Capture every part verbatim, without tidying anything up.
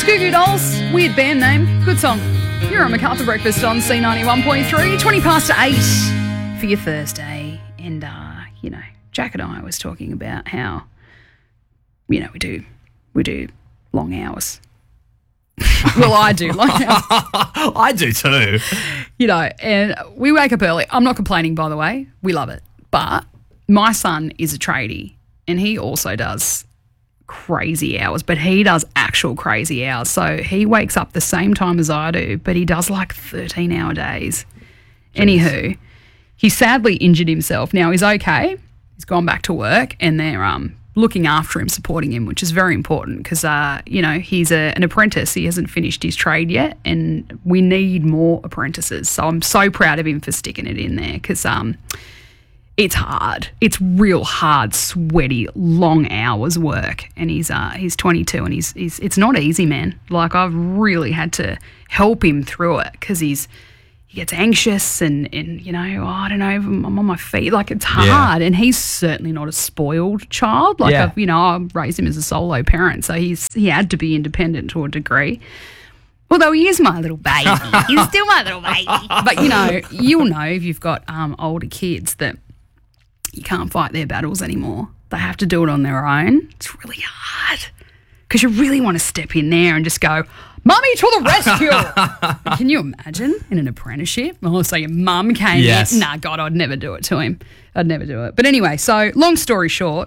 That's Goo Goo Dolls. Weird band name. Good song. You're on MacArthur Breakfast on C ninety-one point three, twenty past eight for your Thursday. And, uh, you know, Jack and I was talking about how, you know, we do, we do long hours. Well, I do long hours. I do too. You know, and we wake up early. I'm not complaining, by the way. We love it. But my son is a tradie and he also does crazy hours, but he does actual crazy hours. So he wakes up the same time as I do, but he does like thirteen hour days. Jeez. Anywho, he sadly injured himself. Now he's okay. He's gone back to work and they're um looking after him, supporting him, which is very important because, uh, you know, he's a, an apprentice. He hasn't finished his trade yet and we need more apprentices. So I'm so proud of him for sticking it in there because um, it's hard. It's real hard, sweaty, long hours work. And he's uh, he's twenty-two and he's, he's it's not easy, man. Like I've really had to help him through it because he's he gets anxious and, and, you know, oh, I don't know, I'm on my feet. Like, it's hard. Yeah. And he's certainly not a spoiled child. Like, yeah. I've, you know, I raised him as a solo parent, so he's he had to be independent to a degree. Although he is my little baby. He's still my little baby. But, you know, you'll know if you've got um, older kids that you can't fight their battles anymore. They have to do it on their own. It's really hard because you really want to step in there and just go, Mummy to the rescue. Can you imagine in an apprenticeship? Oh, so your mum came yes. in. Nah, God, I'd never do it to him. I'd never do it. But anyway, so long story short,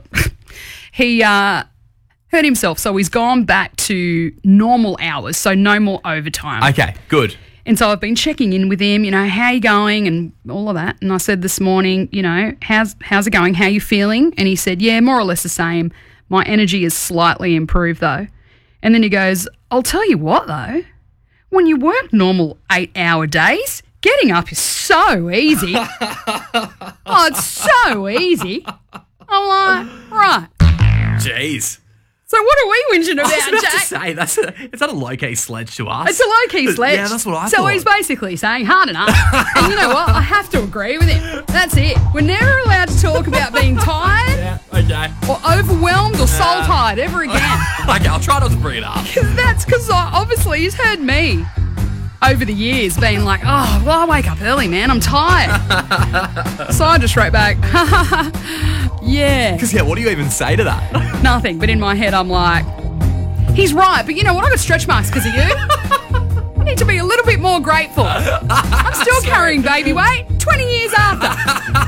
he uh, hurt himself. So he's gone back to normal hours, so no more overtime. Okay, good. And so I've been checking in with him, you know, how you going and all of that. And I said this morning, you know, how's how's it going? How you feeling? And he said, yeah, more or less the same. My energy is slightly improved though. And then he goes, I'll tell you what though, when you work normal eight-hour days, getting up is so easy. Oh, it's so easy. I'm like, right. Jeez. So what are we whinging about, I was about Jack? to say, that's a, is that a low-key sledge to us? It's a low-key sledge. Yeah, that's what I so thought. So he's basically saying, hard enough. And you know what? I have to agree with him. That's it. We're never allowed to talk about being tired Yeah, okay. or overwhelmed or soul-tired ever again. Okay, I'll try not to bring it up. Cause that's because obviously he's heard me over the years being like, oh, well, I wake up early, man. I'm tired. So I just wrote back, ha, ha, ha. Yeah. Because, yeah, what do you even say to that? Nothing. But in my head, I'm like, he's right. But you know what? I got stretch marks because of you. I need to be a little bit more grateful. I'm still carrying baby weight twenty years after.